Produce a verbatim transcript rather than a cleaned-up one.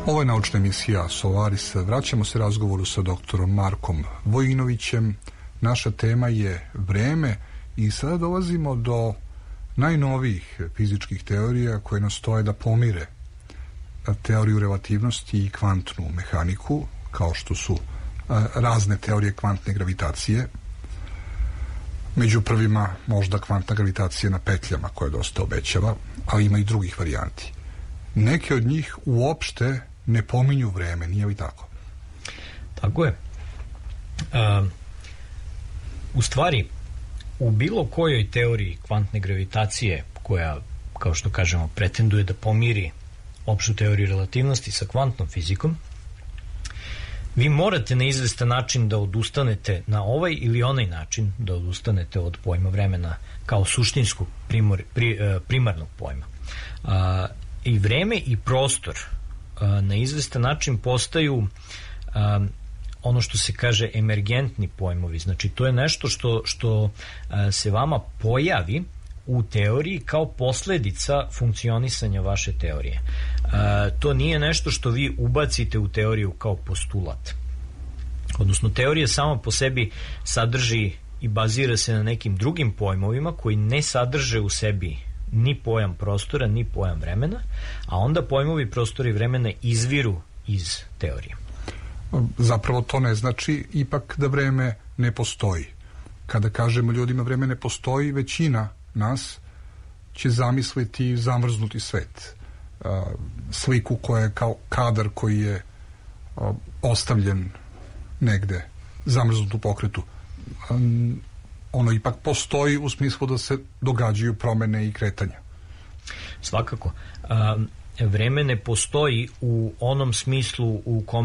Ovo je naučna emisija Solaris. Vraćamo se razgovoru sa doktorom Markom Vojinovićem. Naša tema je vreme i sada dolazimo do najnovijih fizičkih teorija koje nastoje da pomire teoriju relativnosti i kvantnu mehaniku, kao što su razne teorije kvantne gravitacije. Među prvima možda kvantna gravitacija na petljama, koja dosta obećava, ali ima i drugih varijanti. Neke od njih uopšte ne pominju vreme, nije li tako? Tako je. Uh, u stvari, u bilo kojoj teoriji kvantne gravitacije, koja, kao što kažemo, pretenduje da pomiri opštu teoriju relativnosti sa kvantnom fizikom, vi morate na izvestan način da odustanete na ovaj ili onaj način, da odustanete od pojma vremena kao suštinskog primor, pri, primarnog pojma. Uh, I vreme i prostor uh, na izvestan način postaju um, ono što se kaže emergentni pojmovi. Znači, to je nešto što, što uh, se vama pojavi u teoriji kao posledica funkcionisanja vaše teorije. Uh, to nije nešto što vi ubacite u teoriju kao postulat. Odnosno, teorija sama po sebi sadrži i bazira se na nekim drugim pojmovima koji ne sadrže u sebi ni pojam prostora, ni pojam vremena, a onda pojmovi prostora i vremena izviru iz teorije. Zapravo to ne znači ipak da vreme ne postoji. Kada kažemo ljudima vreme ne postoji, većina nas će zamisliti zamrznuti svet. Sliku koja je kao kadar koji je ostavljen negde, zamrznut u pokretu. Ono ipak postoji u smislu da se događaju promene i kretanja. Svakako. Vreme ne postoji u onom smislu u kom